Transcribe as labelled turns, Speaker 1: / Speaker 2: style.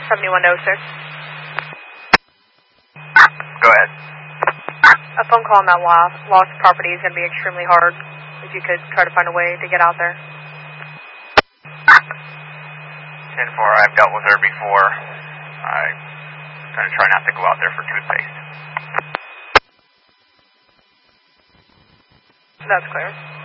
Speaker 1: 7106.
Speaker 2: Go ahead.
Speaker 1: A phone call on that lost property is going to be extremely hard. If you could try to find a way to get out there.
Speaker 2: 10-4, I've dealt with her before. I'm going to try not to go out there for toothpaste.
Speaker 1: That's clear.